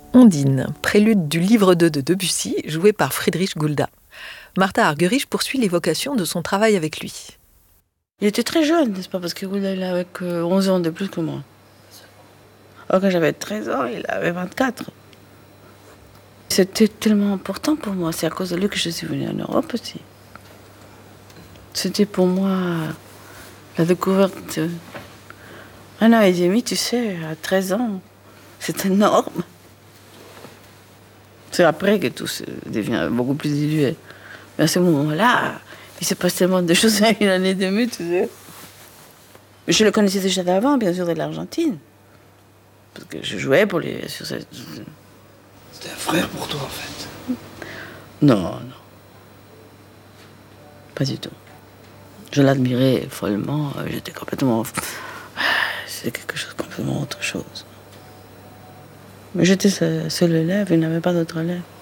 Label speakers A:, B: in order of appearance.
A: Ondine, prélude du livre 2 de Debussy, joué par Friedrich Gulda. Martha Argerich poursuit l'évocation de son travail avec lui.
B: Il était très jeune, n'est-ce pas? Parce que Gulda, il avait 11 ans de plus que moi. Alors, quand j'avais 13 ans, il avait 24. C'était tellement important pour moi. C'est à cause de lui que je suis venue en Europe aussi. C'était pour moi la découverte. 1 an et demi, tu sais, à 13 ans, c'est énorme. C'est après que tout devient beaucoup plus dilué. Mais à ce moment-là, il se passe tellement de choses en 1 an et demi, tu sais. Mais je le connaissais déjà d'avant, bien sûr, de l'Argentine. Parce que je jouais pour lui sur cette...
C: C'était un frère pour toi, en fait.
B: Non, non. Pas du tout. Je l'admirais follement. J'étais complètement... C'était quelque chose de complètement autre chose. Mais j'étais seul élève, il n'avait pas d'autre élève.